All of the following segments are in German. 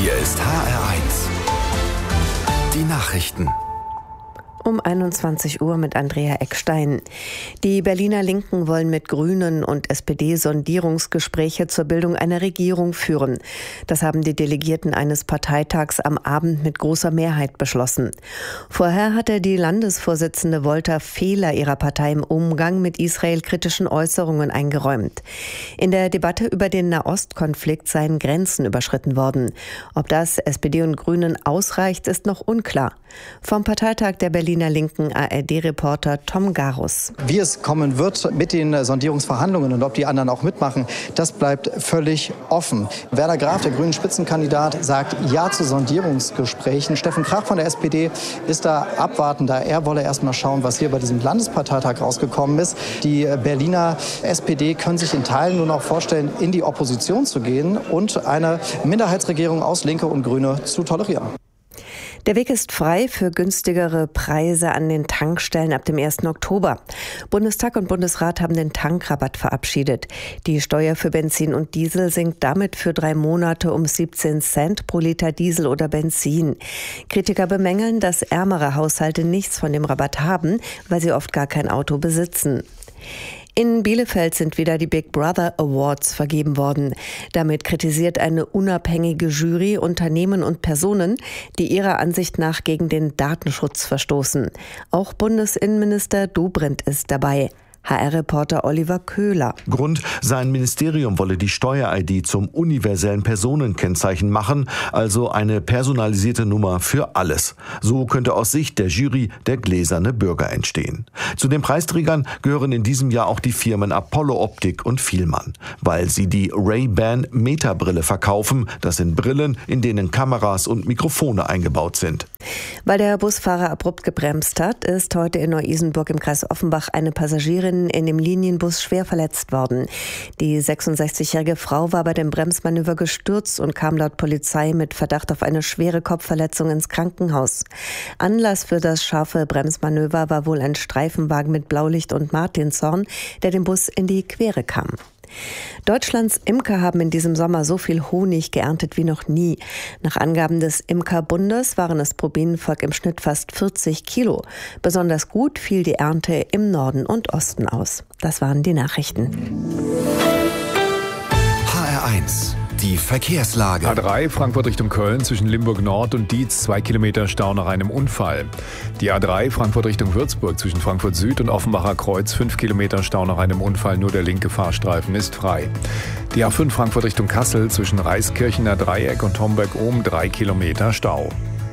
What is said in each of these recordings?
Hier ist HR1. Die Nachrichten. Um 21 Uhr mit Andrea Eckstein. Die Berliner Linken wollen mit Grünen und SPD Sondierungsgespräche zur Bildung einer Regierung führen. Das haben die Delegierten eines Parteitags am Abend mit großer Mehrheit beschlossen. Vorher hatte die Landesvorsitzende Wolter Fehler ihrer Partei im Umgang mit israelkritischen Äußerungen eingeräumt. In der Debatte über den Nahostkonflikt seien Grenzen überschritten worden. Ob das SPD und Grünen ausreicht, ist noch unklar. Vom Parteitag der Berliner Linken ARD-Reporter Tom Garus. Wie es kommen wird mit den Sondierungsverhandlungen und ob die anderen auch mitmachen, das bleibt völlig offen. Werner Graf, der grünen Spitzenkandidat, sagt Ja zu Sondierungsgesprächen. Steffen Krach von der SPD ist da abwartender. Er wolle erst mal schauen, was hier bei diesem Landesparteitag rausgekommen ist. Die Berliner SPD können sich in Teilen nun auch vorstellen, in die Opposition zu gehen und eine Minderheitsregierung aus Linke und Grüne zu tolerieren. Der Weg ist frei für günstigere Preise an den Tankstellen ab dem 1. Oktober. Bundestag und Bundesrat haben den Tankrabatt verabschiedet. Die Steuer für Benzin und Diesel sinkt damit für 3 Monate um 17 Cent pro Liter Diesel oder Benzin. Kritiker bemängeln, dass ärmere Haushalte nichts von dem Rabatt haben, weil sie oft gar kein Auto besitzen. In Bielefeld sind wieder die Big Brother Awards vergeben worden. Damit kritisiert eine unabhängige Jury Unternehmen und Personen, die ihrer Ansicht nach gegen den Datenschutz verstoßen. Auch Bundesinnenminister Dobrindt ist dabei. HR-Reporter Oliver Köhler. Grund, sein Ministerium wolle die Steuer-ID zum universellen Personenkennzeichen machen, also eine personalisierte Nummer für alles. So könnte aus Sicht der Jury der gläserne Bürger entstehen. Zu den Preisträgern gehören in diesem Jahr auch die Firmen Apollo Optik und Vielmann, weil sie die Ray-Ban Meta-Brille verkaufen. Das sind Brillen, in denen Kameras und Mikrofone eingebaut sind. Weil der Busfahrer abrupt gebremst hat, ist heute in Neu-Isenburg im Kreis Offenbach eine Passagierin in dem Linienbus schwer verletzt worden. Die 66-jährige Frau war bei dem Bremsmanöver gestürzt und kam laut Polizei mit Verdacht auf eine schwere Kopfverletzung ins Krankenhaus. Anlass für das scharfe Bremsmanöver war wohl ein Streifenwagen mit Blaulicht und Martinshorn, der dem Bus in die Quere kam. Deutschlands Imker haben in diesem Sommer so viel Honig geerntet wie noch nie. Nach Angaben des Imkerbundes waren es pro Bienenvolk im Schnitt fast 40 Kilo. Besonders gut fiel die Ernte im Norden und Osten aus. Das waren die Nachrichten. HR1. Die Verkehrslage. A3 Frankfurt Richtung Köln zwischen Limburg Nord und Dietz 2 Kilometer Stau nach einem Unfall. Die A3 Frankfurt Richtung Würzburg zwischen Frankfurt Süd und Offenbacher Kreuz 5 Kilometer Stau nach einem Unfall. Nur der linke Fahrstreifen ist frei. Die A5 Frankfurt Richtung Kassel zwischen Reiskirchener Dreieck und Homberg-Ohm 3 Kilometer Stau.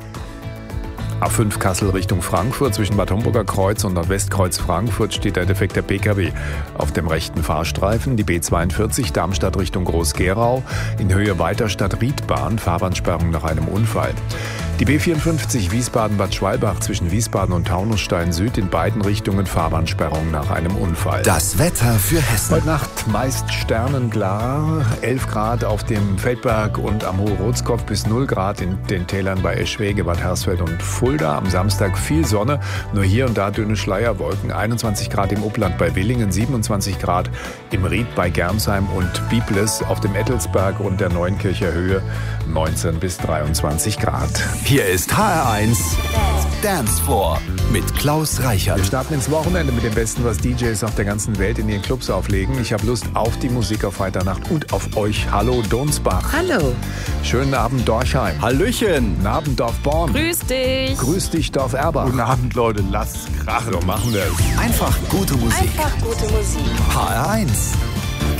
A5 Kassel Richtung Frankfurt zwischen Bad Homburger Kreuz und Nordwestkreuz Frankfurt steht der defekte Pkw auf dem rechten Fahrstreifen. Die B42 Darmstadt Richtung Groß-Gerau in Höhe Weiterstadt Riedbahn, Fahrbahnsperrung nach einem Unfall. Die B54 Wiesbaden-Bad Schwalbach zwischen Wiesbaden und Taunusstein Süd in beiden Richtungen, Fahrbahnsperrung nach einem Unfall. Das Wetter für Hessen. Heute Nacht meist sternenklar, 11 Grad auf dem Feldberg und am Hohe-Rotskopf bis 0 Grad in den Tälern bei Eschwege, Bad Hersfeld und Fulda. Am Samstag viel Sonne, nur hier und da dünne Schleierwolken. 21 Grad im Upland bei Willingen, 27 Grad im Ried bei Germsheim und Biblis auf dem Ettelsberg und der Neunkircher Höhe 19 bis 23 Grad. Hier ist HR1 Dance Floor mit Klaus Reichert. Wir starten ins Wochenende mit dem Besten, was DJs auf der ganzen Welt in ihren Clubs auflegen. Ich habe Lust auf die Musik auf Freitagnacht und auf euch. Hallo Donsbach. Hallo. Schönen Abend Dorchheim. Hallöchen. Guten Abend Dorfborn. Grüß dich. Grüß dich Dorf Erbach. Guten Abend, Leute. Lasst krachen. So machen wir es. Einfach gute Musik. Einfach gute Musik. HR1